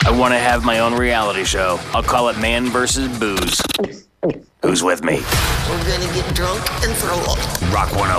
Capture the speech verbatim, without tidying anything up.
I want to have my own reality show. I'll call it Man versus Booze. Who's with me? We're gonna get drunk and throw up. Rock one oh